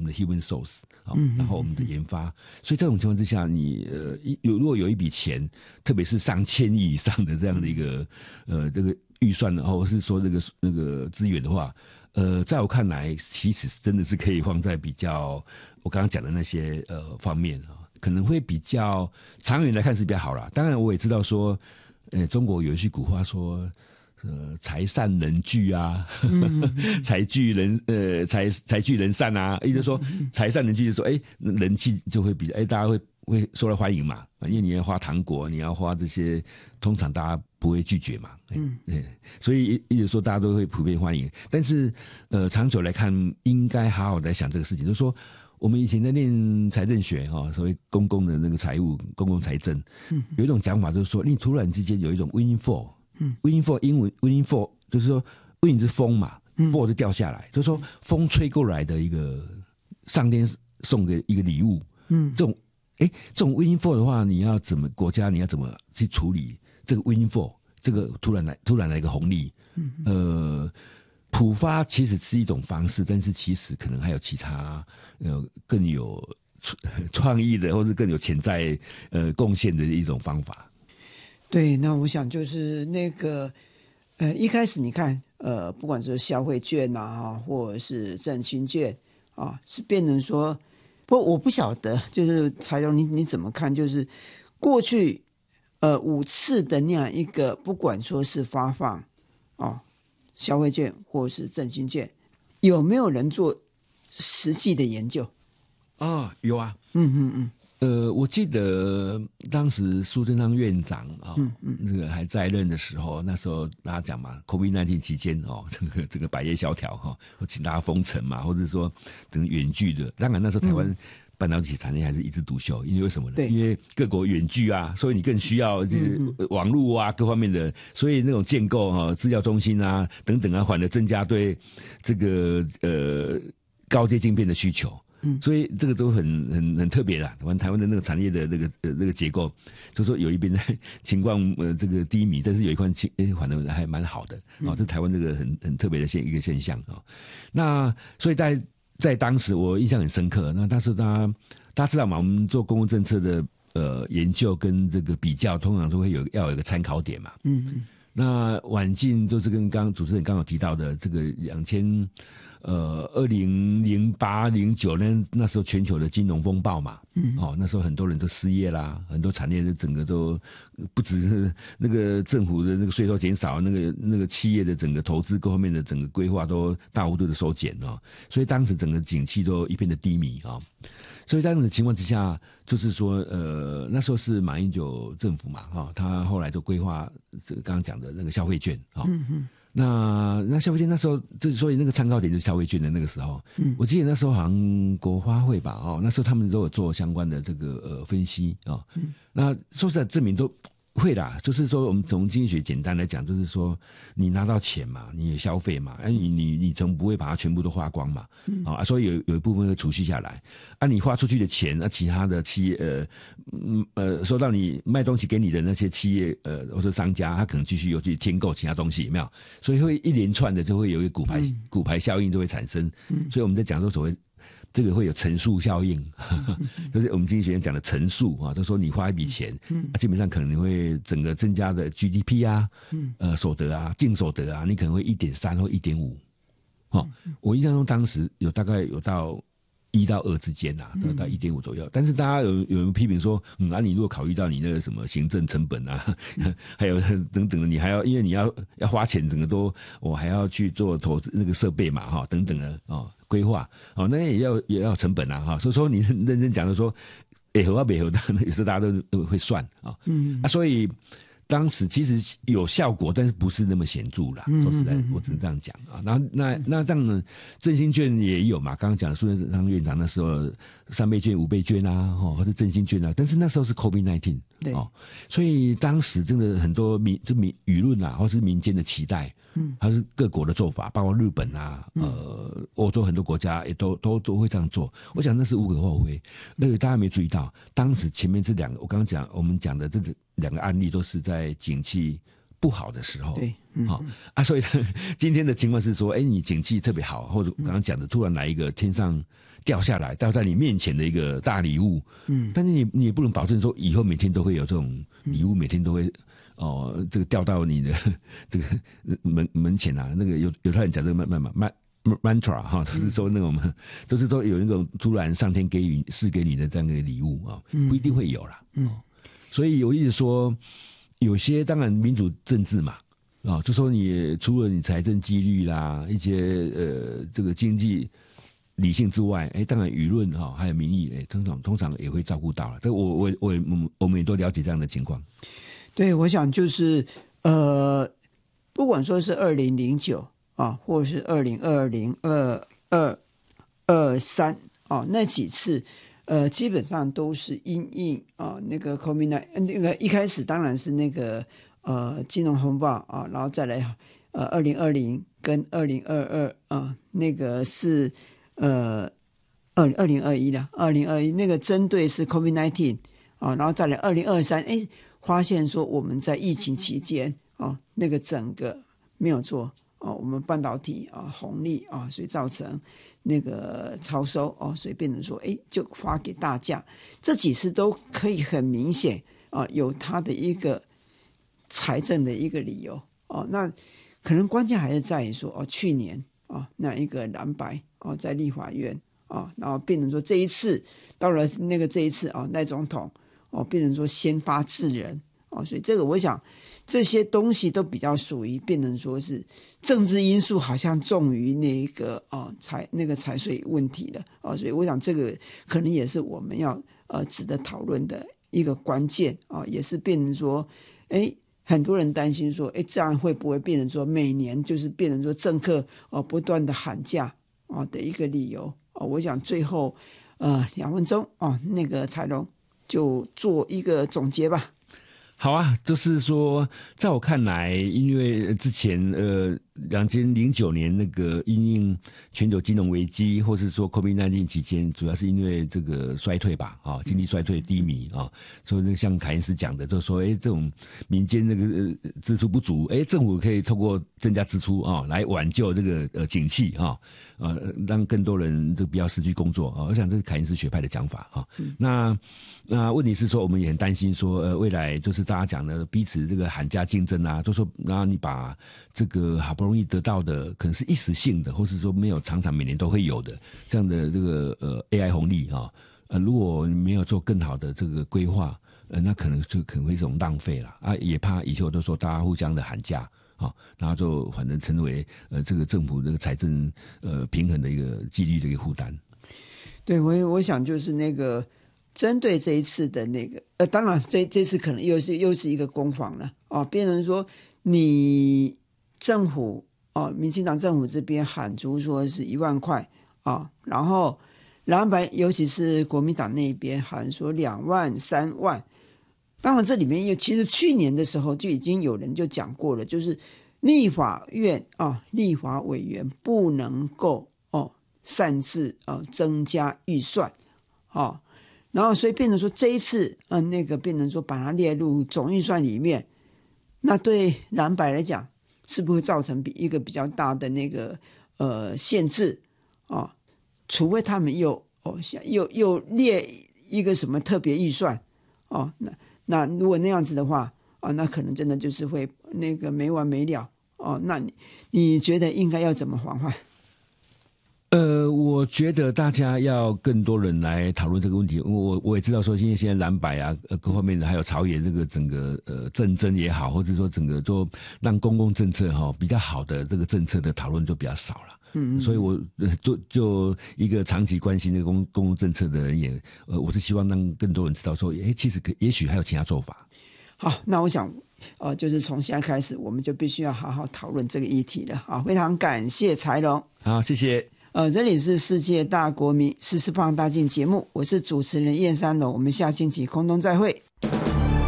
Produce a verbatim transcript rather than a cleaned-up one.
们的 human source 啊、哦，然后我们的研发，所以这种情况之下，你呃有如果有一笔钱，特别是上千亿以上的这样的一个呃这个预算，或者是说那个那个资源的话。呃，在我看来，其实真的是可以放在比较我刚刚讲的那些呃方面啊，可能会比较长远来看是比较好啦。当然，我也知道说，呃，中国有一句古话说，呃，财善人聚啊，嗯、财聚人呃财财聚人散啊，意思说财善人聚，就说哎，人气就会比较哎，大家会会受到欢迎嘛，因为你要花糖果，你要花这些，通常大家不会拒绝嘛，嗯，所以一直说大家都会普遍欢迎，但是呃，长久来看，应该好好来想这个事情，就是说，我们以前在念财政学哈，所谓公共的那个财务、公共财政，嗯，有一种讲法就是说，你突然之间有一种 windfall， 嗯 ，windfall 英文 windfall 就是说 wind 是风嘛，嗯 ，fall 就掉下来，就是说风吹过来的一个上天送的一个礼物，嗯，这种。哎，这种 windfall 的话，你要怎么国家你要怎么去处理这个 windfall？ 这个突然来突然来一个红利，嗯，呃，普发其实是一种方式，但是其实可能还有其他呃更有创意的，或是更有潜在呃贡献的一种方法。 对，那我想就是那个呃一开始你看呃不管是消费券啊，或者是振兴券啊，是变成说。不，我不晓得，就是柴荣，你你怎么看？就是过去呃五次的那样一个，不管说是发放哦消费券或是振兴券，有没有人做实际的研究？ 哦，有啊， 嗯嗯嗯。 呃，我记得当时苏贞昌院长啊，嗯嗯，那个还在任的时候，那时候大家讲嘛 ，COVID 十九 期间哦，这个这个百业萧条哈，或请大家封城嘛，或者说等远距的，当然那时候台湾半导体产业还是一枝独秀，因为为什么呢？ 对， 因为各国远距啊，所以你更需要就是网络啊各方面的，所以那种建构哈、资料中心啊等等啊，反而增加对这个呃高阶晶片的需求。嗯，所以这个都很很很特别啦。台湾台湾的那个产业的那个呃那个结构，就说有一边的情况呃这个低迷，但是有一块情诶反正还蛮好的哦。这台湾这个很很特别的现一个现象哦。那所以在在当时我印象很深刻。那当时大家大家知道嘛，我们做公共政策的呃研究跟这个比较，通常都会有要有一个参考点嘛。嗯。那晚近就是跟刚主持人刚好提到的这个两千。呃，二零零八零九年那时候全球的金融风暴嘛，嗯，哦，那时候很多人都失业啦，很多产业的整个都不只是那个政府的那个税收减少，那个那个企业的整个投资各方面的整个规划都大幅度的收减哦，所以当时整个景气都一片的低迷啊、哦，所以在这样的情况之下，就是说，呃，那时候是马英九政府嘛，哈、哦，他后来就规划这个刚刚讲的那个消费券啊。哦嗯嗯那那消费券那时候，之所以那个参考点就是消费券的那个时候，嗯，我记得那时候好像国发会吧，哦，那时候他们都有做相关的这个呃分析啊、哦嗯，那说实在证明都会啦，就是说我们从经济学简单来讲，就是说你拿到钱嘛，你也消费嘛，哎、啊，你你你总不会把它全部都花光嘛，嗯、啊，所以有有一部分会储蓄下来，啊，你花出去的钱，那、啊、其他的企业呃嗯呃收到你卖东西给你的那些企业呃或者商家，他可能继续又去添购其他东西，有没有？所以会一连串的就会有一个骨牌、嗯、骨牌效应就会产生，嗯、所以我们在讲说所谓。这个会有乘数效应，就是我们经济学家讲的乘数啊，都说你花一笔钱，啊、基本上可能你会整个增加的 G D P 啊，呃所得啊，净所得啊，你可能会一点三或一点五，哦，我印象中当时有大概有到一到二之间呐，到到一点五左右。但是大家有有人批评说，嗯，啊，你如果考虑到你那个什么行政成本啊，还有等等的，你还要因为你要要花钱，整个都我还要去做投资那个设备嘛，哈，等等的哦。规划哦，那也要也要成本啊哈，所以说你认真讲的说，哎合啊没合的，有时候大家都都会算啊，嗯啊，所以当时其实有效果，但是不是那么显著啦。说实在，我只能这样讲啊。然后那那当然振兴券也有嘛，刚刚讲苏贞昌院长那时候三倍券、五倍券啊，哦或者振兴券啊，但是那时候是 COVID 十九 对哦，所以当时真的很多民这民舆论啊，或是民间的期待。嗯，还是各国的做法，包括日本啊，呃，欧洲很多国家也都都都会这样做。我想那是无可厚非。而且大家没注意到，当时前面这两个，我刚刚讲我们讲的这个两个案例，都是在景气不好的时候。 对，嗯， 好、哦、啊，所以今天的情况是说，哎，你景气特别好，或者刚刚讲的突然来一个天上掉下来掉在你面前的一个大礼物，嗯，但是你你也不能保证说以后每天都会有这种礼物，每天都会哦这个掉到你的这个门门前啊，那个有有他人讲这个慢慢慢慢。mantra 哈，都是说那种，嗯、都是说有那种突然上天给予赐给你的这样的礼物啊，不一定会有啦。嗯，所以我一直说，有些当然民主政治嘛，啊，就说你除了你财政纪律啦，一些呃这个经济理性之外，哎，当然舆论哈还有民意，哎，通常通常也会照顾到了。这我我我我们也都了解这样的情况。 对，我想就是呃，不管说是二零零九。啊，或者是二零二零、二二、二三啊，那几次，呃，基本上都是因应啊那个 COVID 那个一开始当然是那个呃金融风暴啊，然后再来呃二零二零跟二零二二啊，那个是呃二二零二一的二零二一那个针对是 COVID 十九 啊，然后再来二零二三，哎，发现说我们在疫情期间啊，那个整个没有做。哦，我们半导体啊红利啊，所以造成那个超收哦，所以变成说，哎，就发给大家。这几次都可以很明显啊，有它的一个财政的一个理由哦。那可能关键还是在于说，哦，去年啊那一个蓝白哦在立法院啊，然后变成说这一次到了那个这一次啊赖总统哦变成说先发制人哦，所以这个我想。这些东西都比较属于变成说是政治因素，好像重于那个啊财那个财税问题的啊，所以我想这个可能也是我们要呃值得讨论的一个关键啊，也是变成说，哎，很多人担心说，哎，这样会不会变成说每年就是变成说政客哦不断的喊价啊的一个理由啊？我想最后呃两分钟啊，那个彩龙就做一个总结吧。 好啊，就是说，在我看来，因为之前呃，两千零九年那个因应全球金融危机，或是说 COVID 十九 期间，主要是因为这个衰退吧，啊，经济衰退低迷啊，所以那像凯恩斯讲的，就是说，哎，这种民间那个呃支出不足，哎，政府可以透过增加支出啊，来挽救这个呃景气啊，呃，让更多人都不要失去工作啊。我想这是凯恩斯学派的讲法啊。嗯、那那问题是说，我们也很担心说，呃，未来就是大家讲的彼此这个喊价竞争啊，就说然后你把这个好不容易得到的，可能是一时性的，或是说没有常常每年都会有的这样的这个呃 A I 红利啊，呃，如果你没有做更好的这个规划，呃，那可能就可能会是一种浪费了啊，也怕以后都说大家互相的喊价。啊，然后就反正成为呃这个政府这个财政呃平衡的一个纪律的一个负担。 对，我我想就是那个针对这一次的那个呃，当然这这次可能又是又是一个攻防了啊，变成说你政府啊，民进党政府这边喊出说是一万块啊，然后蓝白尤其是国民党那边喊说两万三万。当然，这里面有其实去年的时候就已经有人就讲过了，就是立法院啊，立法委员不能够哦擅自啊增加预算啊，然后所以变成说这一次嗯、呃、那个变成说把它列入总预算里面，那对蓝白来讲是不是会造成比一个比较大的那个呃限制啊？除非他们又哦又又列一个什么特别预算哦那。那如果那样子的话啊，那可能真的就是会那个没完没了哦。那你你觉得应该要怎么防范？ 呃，我觉得大家要更多人来讨论这个问题。我我也知道说，因为现在蓝白啊，呃，各方面的还有朝野这个整个呃政争也好，或者说整个都让公共政策哈、哦、比较好的这个政策的讨论就比较少了。嗯，所以我就就一个长期关心这个公公共政策的人也，呃，我是希望让更多人知道说，哎，其实可也许还有其他做法。 好，那我想，呃，就是从现在开始，我们就必须要好好讨论这个议题了。好，非常感谢财龙。 好，谢谢。 呃，这里是世界大国民时事放大镜节目，我是主持人燕山龙，我们下星期空中再会。